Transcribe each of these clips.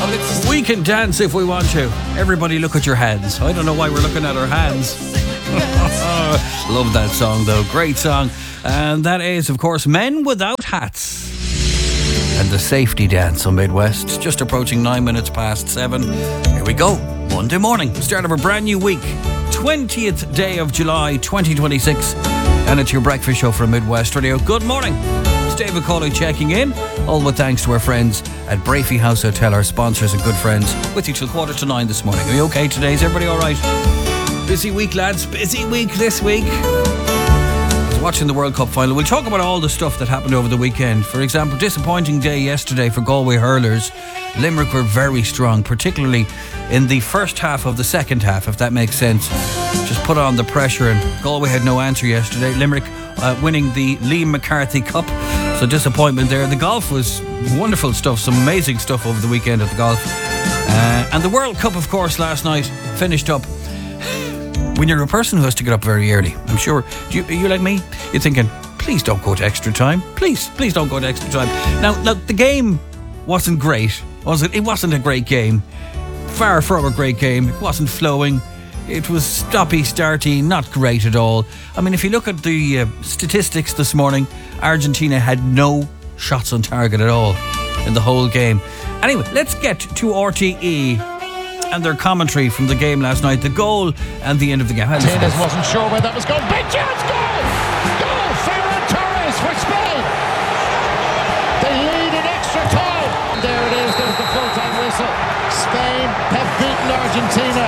We can dance if we want to. Everybody look at your hands. I don't know why we're looking at our hands. Love that song though. Great song. And that is, of course, Men Without Hats. And the Safety Dance on Midwest. Just approaching 9 minutes past 7. Here we go. Monday morning. Start of a brand new week. 20th day of July 2026. And it's your breakfast show from Midwest Radio. Good morning. It's David Cawley checking in. All with thanks to our friends at Brafey House Hotel, our sponsors and good friends. With you till 8:45 this morning. Are you okay today? Is everybody all right? Busy week, lads. Busy week this week. I was watching the World Cup final. We'll talk about all the stuff that happened over the weekend. For example, disappointing day yesterday for Galway hurlers. Limerick were very strong, particularly in the first half of the second half, if that makes sense. Just put on the pressure, and Galway had no answer yesterday. Limerick winning the Liam McCarthy Cup. So disappointment there. The golf was wonderful stuff, some amazing stuff over the weekend at the golf. And the World Cup, of course, last night finished up. When you're a person who has to get up very early, I'm sure, you like me? You're thinking, please don't go to extra time. Please don't go to extra time. Now, the game wasn't great, was it? It wasn't a great game. Far from a great game. It wasn't flowing. It was stoppy-starty, not great at all. I mean, if you look at the statistics this morning, Argentina had no shots on target at all in the whole game. Anyway, let's get to RTE and their commentary from the game last night. The goal and the end of the game. Martinez wasn't sure where that was going. Big chance, goal! Goal! Ferran Torres for Spain! They lead in extra time. There it is, there's the full-time whistle. Spain have beaten Argentina.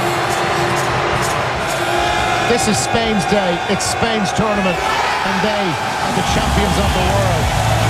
This is Spain's day. It's Spain's tournament, and they are the champions of the world.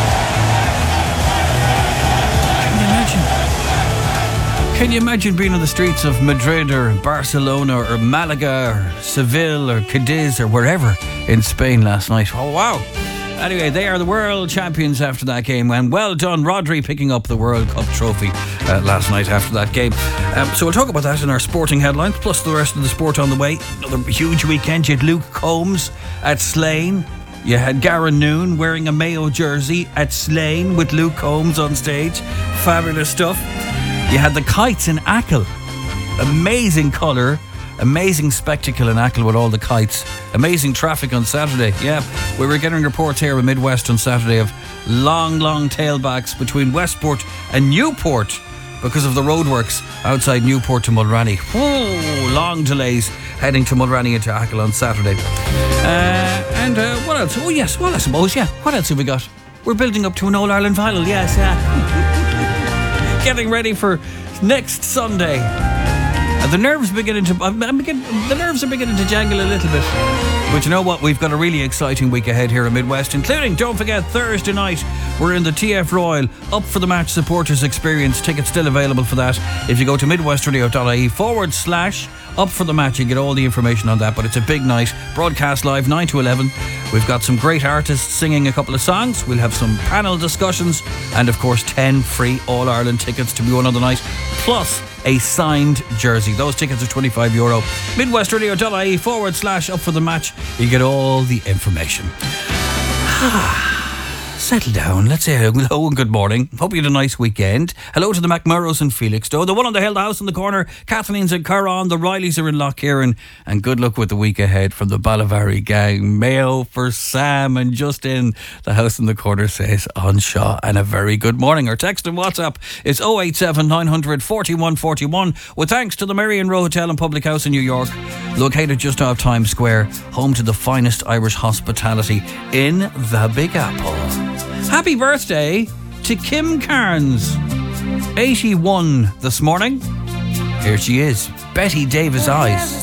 Can you imagine being on the streets of Madrid or Barcelona or Malaga or Seville or Cadiz or wherever in Spain last night? Oh, wow. Anyway, they are the world champions after that game, and well done, Rodri, picking up the World Cup trophy last night after that game. So we'll talk about that in our sporting headlines, plus the rest of the sport on the way. Another huge weekend. You had Luke Combs at Slane. You had Garen Noon wearing a Mayo jersey at Slane with Luke Combs on stage. Fabulous stuff. You had the kites in Achill. Amazing colour. Amazing spectacle in Achill with all the kites. Amazing traffic on Saturday. Yeah, we were getting reports here in Midwest on Saturday of long tailbacks between Westport and Newport because of the roadworks outside Newport to Mulranny. Oh, long delays heading to Mulranny into Achill on Saturday. And what else? Oh yes, well I suppose, yeah. What else have we got? We're building up to an All-Ireland final, yes. Getting ready for next Sunday. The nerves are beginning to jangle a little bit. But you know what? We've got a really exciting week ahead here in Midwest, including, don't forget, Thursday night, we're in the TF Royal Up for the Match Supporters Experience. Tickets still available for that. If you go to midwestradio.ie/up for the match, you get all the information on that. But it's a big night. Broadcast live 9 to 11. We've got some great artists singing a couple of songs. We'll have some panel discussions. And of course, 10 free All-Ireland tickets to be won on the night. Plus a signed jersey. Those tickets are €25. midwestradio.ie/up for the match. You get all the information. Settle down. Let's say hello and good morning. Hope you had a nice weekend. Hello to the McMurrows and Felixstowe. The one on the Hill House in the corner. Kathleen's in Curran. The Rileys are in Lough and good luck with the week ahead from the Ballavary gang. Mayo for Sam and Justin. The house in the corner says on Shaw. And a very good morning. Our text and WhatsApp is 087 900 4141. With thanks to the Marion Row Hotel and Public House in New York. Located just off Times Square. Home to the finest Irish hospitality in the Big Apple. Happy birthday to Kim Carnes, 81 this morning. Here she is, Betty Davis Eyes.